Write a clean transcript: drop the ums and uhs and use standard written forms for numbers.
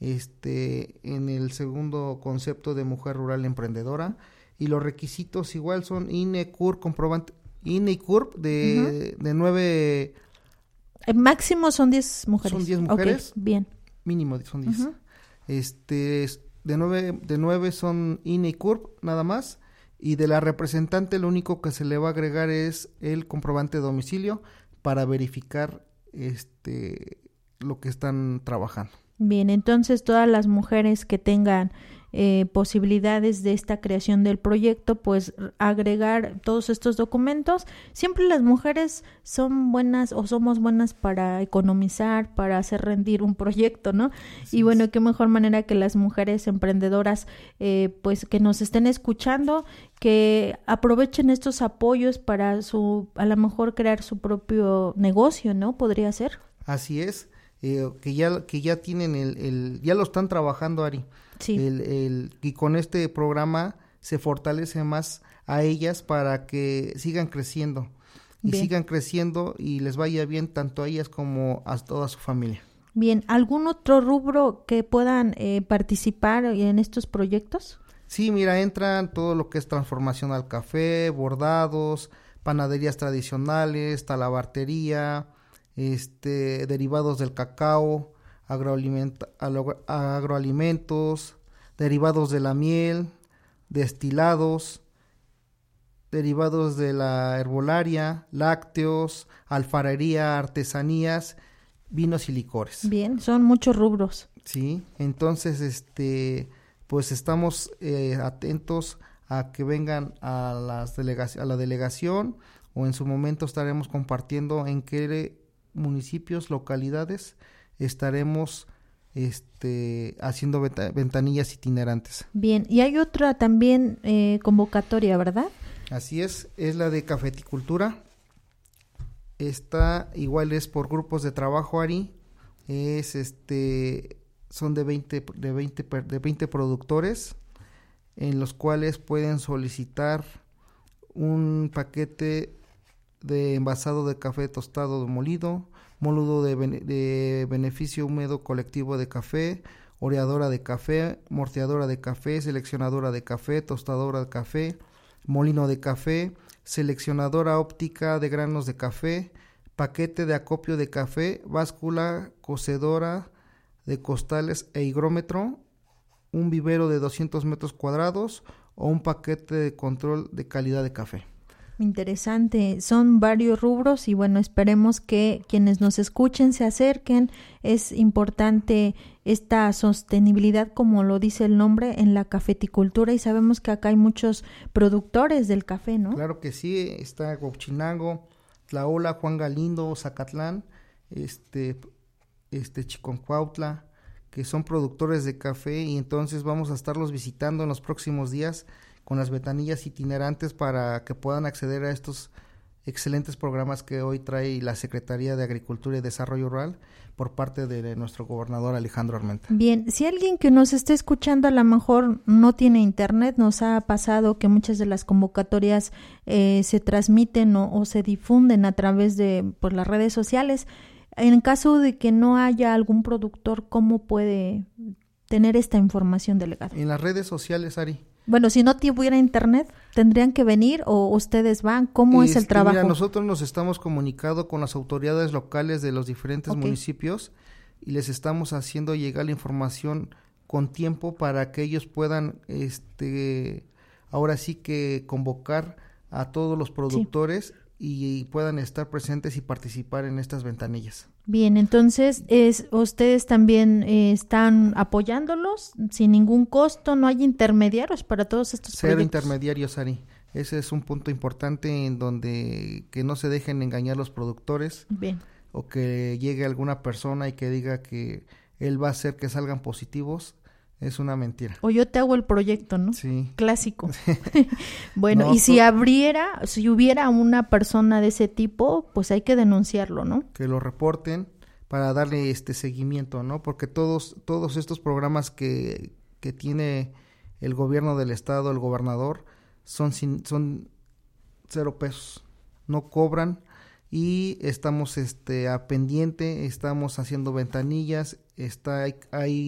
en el segundo concepto de mujer rural emprendedora, y los requisitos igual son INE, CURP, comprobante, INE y CURP de 9. Máximo son 10 mujeres. Son 10 mujeres. Okay, bien. Mínimo son 10. De 9 son INE y CURP, nada más. Y de la representante lo único que se le va a agregar es el comprobante de domicilio para verificar lo que están trabajando. Bien, entonces todas las mujeres que tengan posibilidades de esta creación del proyecto, pues agregar todos estos documentos. Siempre las mujeres son buenas o somos buenas para economizar, para hacer rendir un proyecto, ¿no? Así y bueno, qué mejor manera que las mujeres emprendedoras, pues que nos estén escuchando, que aprovechen estos apoyos para a lo mejor crear su propio negocio, ¿no? Podría ser. Así es. Que ya tienen ya lo están trabajando, Ari. Sí. Y con este programa se fortalece más a ellas para que sigan creciendo. Y bien. Sigan creciendo y les vaya bien tanto a ellas como a toda su familia. Bien, ¿algún otro rubro que puedan participar en estos proyectos? Sí, mira, entran todo lo que es transformación al café, bordados, panaderías tradicionales, talabartería, derivados del cacao, agroalimentos, derivados de la miel, destilados, derivados de la herbolaria, lácteos, alfarería, artesanías, vinos y licores. Bien, son muchos rubros. Sí, entonces pues estamos atentos a que vengan a la delegación, o en su momento estaremos compartiendo en qué municipios, localidades estaremos haciendo ventanillas itinerantes. Bien, y hay otra también convocatoria, ¿verdad? Así es la de cafeticultura. Esta igual es por grupos de trabajo, Ari. Son de 20 productores, en los cuales pueden solicitar un paquete de envasado de café tostado molido, módulo de beneficio húmedo colectivo de café, oreadora de café, morteadora de café, seleccionadora de café, tostadora de café, molino de café, seleccionadora óptica de granos de café, paquete de acopio de café, báscula cocedora de costales e higrómetro, un vivero de 200 metros cuadrados o un paquete de control de calidad de café. Interesante, son varios rubros y bueno, esperemos que quienes nos escuchen se acerquen. Es importante esta sostenibilidad, como lo dice el nombre, en la cafeticultura, y sabemos que acá hay muchos productores del café, ¿no? Claro que sí, está Huauchinango, Tlaola, Juan Galindo, Zacatlán, Chiconcuautla, que son productores de café, y entonces vamos a estarlos visitando en los próximos días con las ventanillas itinerantes para que puedan acceder a estos excelentes programas que hoy trae la Secretaría de Agricultura y Desarrollo Rural por parte de nuestro gobernador Alejandro Armenta. Bien, si alguien que nos esté escuchando a lo mejor no tiene internet, nos ha pasado que muchas de las convocatorias se transmiten o se difunden a través de las redes sociales. En caso de que no haya algún productor, ¿cómo puede tener esta información, delegado? En las redes sociales, Ari. Bueno, si no tuviera internet, ¿tendrían que venir o ustedes van? ¿Cómo es el trabajo? Mira, nosotros nos estamos comunicando con las autoridades locales de los diferentes municipios y les estamos haciendo llegar la información con tiempo para que ellos puedan, ahora sí que convocar a todos los productores y puedan estar presentes y participar en estas ventanillas. Bien, entonces ustedes también están apoyándolos sin ningún costo, no hay intermediarios para todos estos proyectos. Cero intermediarios, Ari. Ese es un punto importante en donde que no se dejen engañar los productores. Bien. O que llegue alguna persona y que diga que él va a hacer que salgan positivos. Es una mentira. O yo te hago el proyecto, ¿no? Sí. Clásico. Bueno, no, y si hubiera una persona de ese tipo, pues hay que denunciarlo, ¿no? Que lo reporten para darle seguimiento, ¿no? Porque todos estos programas que tiene el gobierno del estado, el gobernador, son 0 pesos. No cobran y estamos a pendiente, estamos haciendo ventanillas, hay